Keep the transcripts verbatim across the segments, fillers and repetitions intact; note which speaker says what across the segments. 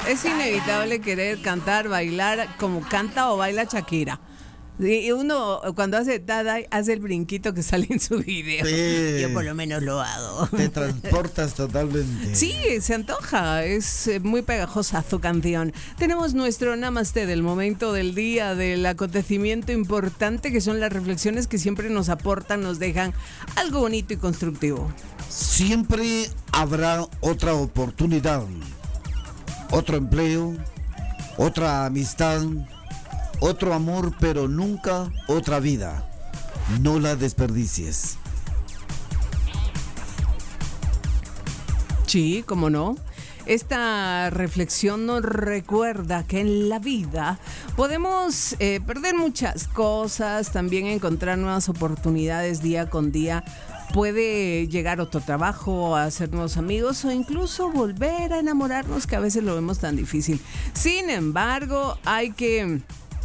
Speaker 1: Es inevitable querer cantar, bailar como canta o baila Shakira. Y uno cuando hace Tada hace el brinquito que sale en su video.
Speaker 2: Sí.
Speaker 1: Yo por lo menos lo hago.
Speaker 2: Te transportas totalmente.
Speaker 1: Sí, se antoja, es muy pegajosa su canción. Tenemos nuestro namaste del momento del día, del acontecimiento importante, que son las reflexiones que siempre nos aportan, nos dejan algo bonito y constructivo.
Speaker 2: Siempre habrá otra oportunidad, otro empleo, otra amistad, otro amor, pero nunca otra vida. No la desperdicies.
Speaker 1: Sí, cómo no. Esta reflexión nos recuerda que en la vida podemos eh, perder muchas cosas, también encontrar nuevas oportunidades día con día. Puede llegar otro trabajo, hacernos amigos o incluso volver a enamorarnos, que a veces lo vemos tan difícil. Sin embargo, hay que...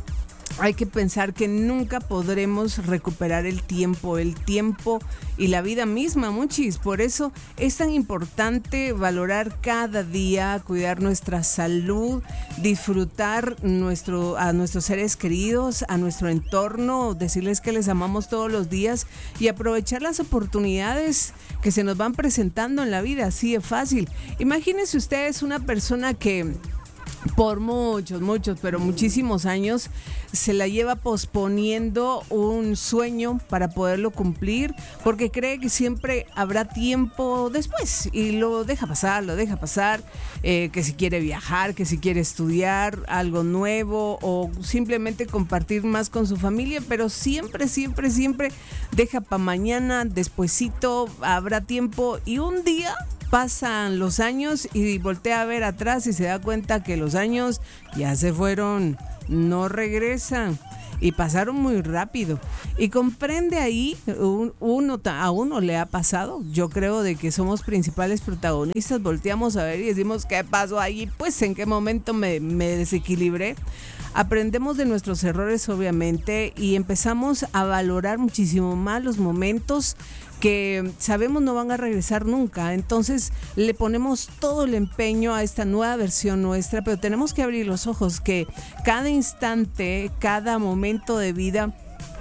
Speaker 1: Hay que pensar que nunca podremos recuperar el tiempo, el tiempo y la vida misma, muchis. Por eso es tan importante valorar cada día, cuidar nuestra salud, disfrutar nuestro, a nuestros seres queridos, a nuestro entorno, decirles que les amamos todos los días y aprovechar las oportunidades que se nos van presentando en la vida. Así de fácil. Imagínense ustedes una persona que por muchos, muchos, pero muchísimos años se la lleva posponiendo un sueño para poderlo cumplir porque cree que siempre habrá tiempo después y lo deja pasar, lo deja pasar, eh, que si quiere viajar, que si quiere estudiar algo nuevo o simplemente compartir más con su familia, pero siempre, siempre, siempre deja para mañana, despuesito habrá tiempo y un día pasan los años y voltea a ver atrás y se da cuenta que los años ya se fueron, no regresan y pasaron muy rápido. Y comprende ahí, uno, a uno le ha pasado, yo creo de que somos principales protagonistas, volteamos a ver y decimos, ¿qué pasó ahí? Pues en qué momento me, me desequilibré. Aprendemos de nuestros errores, obviamente, y empezamos a valorar muchísimo más los momentos que sabemos no van a regresar nunca. Entonces le ponemos todo el empeño a esta nueva versión nuestra, pero tenemos que abrir los ojos que cada instante, cada momento de vida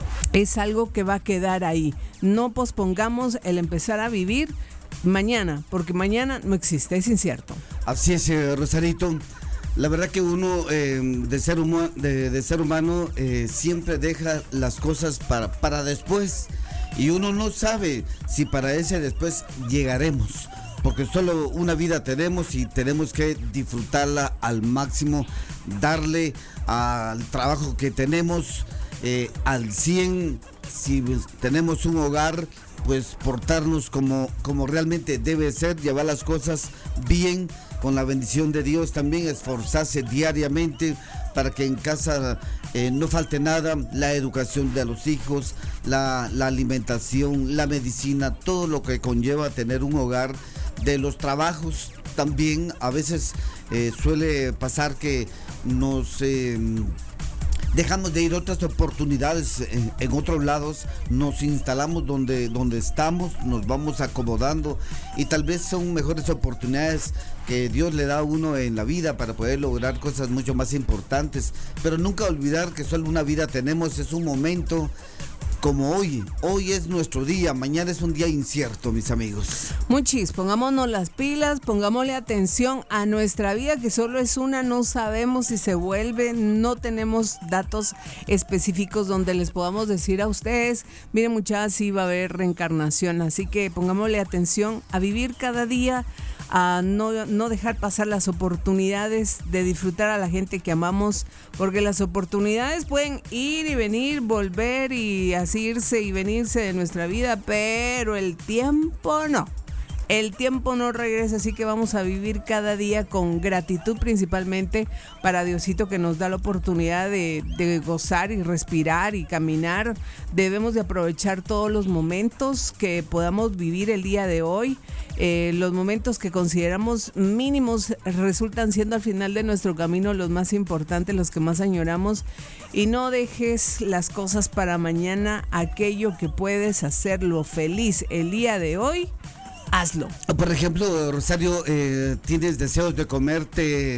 Speaker 1: es algo que va a quedar ahí. No pospongamos el empezar a vivir mañana, porque mañana no existe, es incierto.
Speaker 2: Así es, eh, Rosarito. La verdad que uno eh, de, ser humo, de, de ser humano eh, siempre deja las cosas para, para después y uno no sabe si para ese después llegaremos, porque solo una vida tenemos y tenemos que disfrutarla al máximo, darle al trabajo que tenemos eh, al cien. Si tenemos un hogar, pues portarnos como, como realmente debe ser, llevar las cosas bien, con la bendición de Dios, también esforzarse diariamente para que en casa eh, no falte nada, la educación de los hijos, la, la alimentación, la medicina, todo lo que conlleva tener un hogar, de los trabajos también. A veces eh, suele pasar que nos... Eh, dejamos de ir a otras oportunidades en, en otros lados, nos instalamos donde, donde estamos, nos vamos acomodando y tal vez son mejores oportunidades que Dios le da a uno en la vida para poder lograr cosas mucho más importantes, pero nunca olvidar que solo una vida tenemos, es un momento como hoy, hoy es nuestro día, mañana es un día incierto, mis amigos.
Speaker 1: Muchis, pongámonos las pilas, pongámosle atención a nuestra vida, que solo es una, no sabemos si se vuelve, no tenemos datos específicos donde les podamos decir a ustedes, miren muchachas, sí va a haber reencarnación, así que pongámosle atención a vivir cada día, a no, no dejar pasar las oportunidades de disfrutar a la gente que amamos, porque las oportunidades pueden ir y venir, volver y así irse y venirse de nuestra vida, pero el tiempo no. El tiempo no regresa, así que vamos a vivir cada día con gratitud, principalmente para Diosito que nos da la oportunidad de, de gozar y respirar y caminar. Debemos de aprovechar todos los momentos que podamos vivir el día de hoy. Eh, los momentos que consideramos mínimos resultan siendo al final de nuestro camino los más importantes, los que más añoramos. Y no dejes las cosas para mañana, aquello que puedes hacerlo feliz el día de hoy. Hazlo.
Speaker 2: Por ejemplo, Rosario, eh, ¿tienes deseos de comerte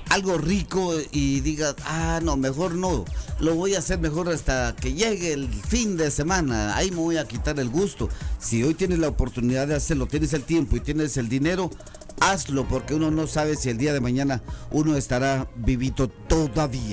Speaker 2: algo rico y digas, ah, no, mejor no, lo voy a hacer mejor hasta que llegue el fin de semana, ahí me voy a quitar el gusto. Si hoy tienes la oportunidad de hacerlo, tienes el tiempo y tienes el dinero, hazlo, porque uno no sabe si el día de mañana uno estará vivito todavía.